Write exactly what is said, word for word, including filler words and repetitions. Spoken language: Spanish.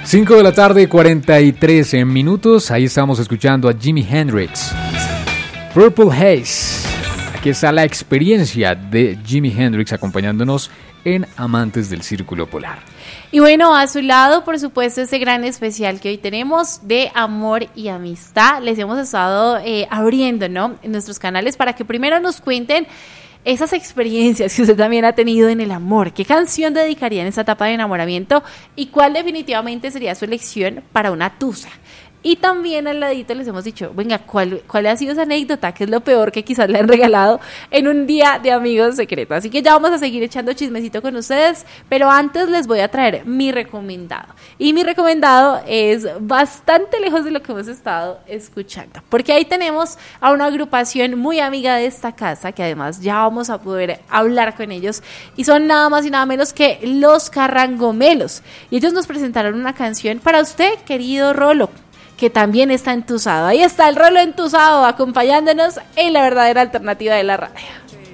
cinco de la tarde, cuarenta y tres minutos. Ahí estamos escuchando a Jimi Hendrix. Purple Haze. Aquí está la experiencia de Jimi Hendrix acompañándonos en Amantes del Círculo Polar. Y bueno, a su lado, por supuesto, este gran especial que hoy tenemos de amor y amistad. Les hemos estado eh, abriendo, ¿no?, en nuestros canales para que primero nos cuenten esas experiencias que usted también ha tenido en el amor. ¿Qué canción dedicaría en esta etapa de enamoramiento? ¿Y cuál definitivamente sería su elección para una tusa? Y también al ladito les hemos dicho, venga, ¿cuál, cuál ha sido esa anécdota? ¿Qué es lo peor que quizás le han regalado en un día de amigos secretos? Así que ya vamos a seguir echando chismecito con ustedes, pero antes les voy a traer mi recomendado. Y mi recomendado es bastante lejos de lo que hemos estado escuchando, porque ahí tenemos a una agrupación muy amiga de esta casa, que además ya vamos a poder hablar con ellos, y son nada más y nada menos que Los Carrangomelos. Y ellos nos presentaron una canción para usted, querido Rolo, que también está entusado. Ahí está el Rolo entusado acompañándonos en la verdadera alternativa de la radio.